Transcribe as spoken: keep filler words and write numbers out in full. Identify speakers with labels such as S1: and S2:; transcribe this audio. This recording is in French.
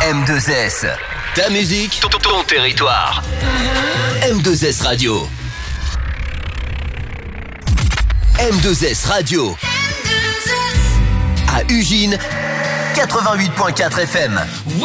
S1: M deux S. Ta musique, ton, ton territoire. M deux S Radio. M deux S Radio. À Ugine, quatre-vingt-huit virgule quatre F M.